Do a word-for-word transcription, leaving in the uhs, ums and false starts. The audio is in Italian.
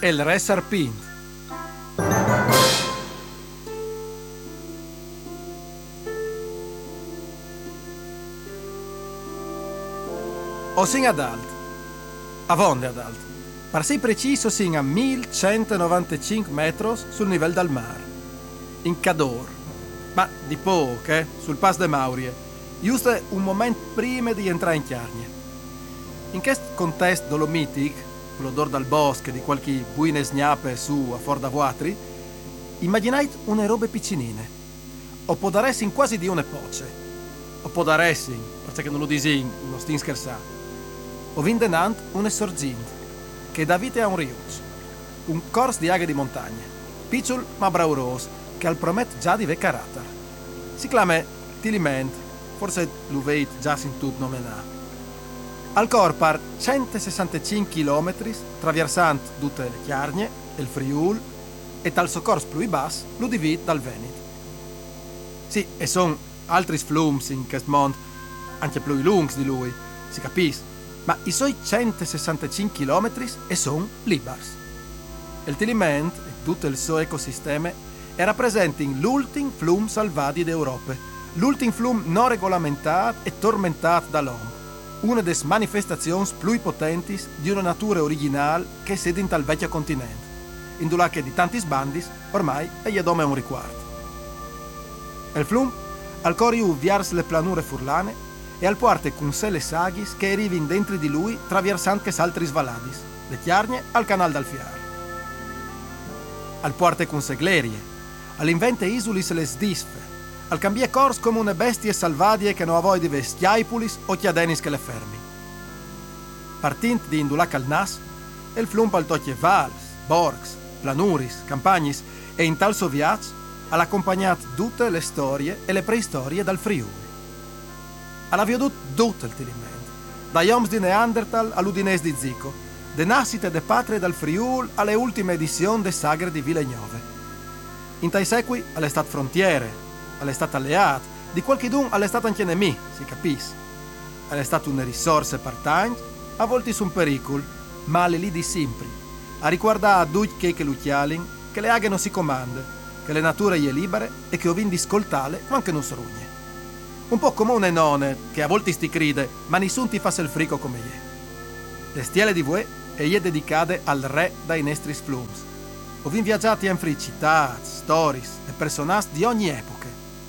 El Re Sarpint. O sin ad alt. Avonde ad alt. Per sei preciso sin a millecentonovantacinque metri sul livello del mare. In Cador. Ma di poco, eh? Sul Pass de Maurie. Giusto un momento prima di entrare in Chiarnia. In questo contesto dolomitico, con l'odore dal bosco e di qualche buine snappe su a Forda Vuatri, immaginate une robe piccinine. O può dare in quasi di une pocce. O può dare in, perché non lo disin, non stin scherzando. O vindenant une sorgente, che dà vita a un riuccio. Un corso di aghe di montagna. Picciol ma brauros, che al promet già di ve carattere. Si chiama Tiliment, forse lo veit già sin tut nomenà. Al corpar centosessantacinque chilometri, traversant tutte le Chiarnie, il Friul, e tal soccorso più bas lo divide dal Veneto. Sì, e son altri flums in questo mondo, anche più lunghi di lui, si capisce, ma i suoi centosessantacinque chilometri e son libers. Il Tiliment e tutto il suo ecosistema è rappresentato in l'ultimo flum salvati d'Europa, l'ultimo flum non regolamentato e tormentato dall'uomo. Una delle manifestazioni più potenti di una natura originale che siede in tal vecchio continente, in dove che di tanti sbandis ormai è gli adome un riquarto. Il flum al coriu viars le planure furlane e al porte con sé le saghis che arrivin dentro di lui traversant che altri svaladis, le Chiarnie al canal dal Fiar. Al porte con sé glerie, all'invente isulis le sdisfe, al cambie cors come une bestie salvadie che non avoi di vestiaipulis o chiadenis che le fermi. Partint di Indulac al Nas, il flum al tocchie vals, borgs, planuris, campagnis e in tal suo viaggio all'accompagnat tutte le storie e le preistorie dal Friuli. Alla viodut tutto il Tiliment, da Ioms di Neanderthal all'Udinese di Zico, de nascite de patrie dal Friul alle ultime edizioni de sagre di Vilegnove. In tai sequi all'estat frontiere, all'estat alleat, di qualche dun all'estat anche nemico, si capisce. All'estat una risorsa part-time, a volte su un pericolo, ma alle lì di sempre, a riguardare a due che che lucialin, che le aghe non si comande, che le nature gli è libere e che ovin di scoltale anche non sorugne. Un po' come une nonne, che a volte sti cride, ma nessun ti fa il frico come gli. Le stiele di voi e gli è dedicate al re dai nestris flums. Ovin viaggiati in free città, stories e personaggi di ogni epoca.